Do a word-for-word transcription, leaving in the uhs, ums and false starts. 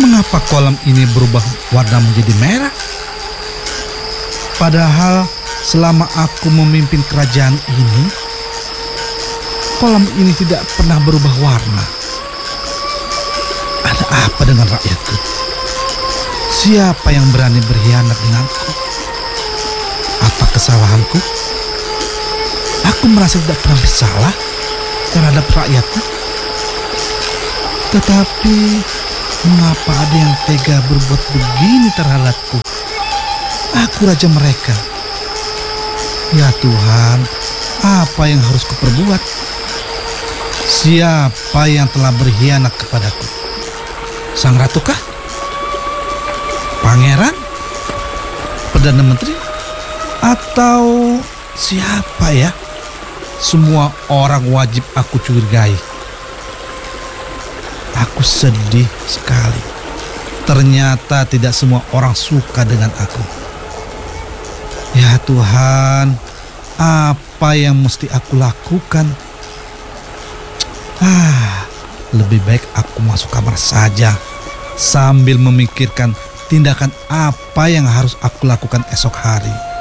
Mengapa kolam ini berubah warna menjadi merah? Padahal selama aku memimpin kerajaan ini, kolam ini tidak pernah berubah warna. Ada apa dengan rakyatku? Siapa yang berani berkhianat denganku? Apa kesalahanku? Aku merasa tidak pernah bersalah terhadap rakyatku. Tetapi mengapa ada yang tega berbuat begini terhadapku? Aku raja mereka. Ya Tuhan, apa yang harus kuperbuat? Siapa yang telah berkhianat kepadaku? Sang ratu kah? Pangeran? Perdana Menteri? Atau siapa ya? Semua orang wajib aku curigai. Aku sedih sekali. Ternyata tidak semua orang suka dengan aku. Ya Tuhan, apa yang mesti aku lakukan? Ah, lebih baik aku masuk kamar saja sambil memikirkan tindakan apa yang harus aku lakukan esok hari.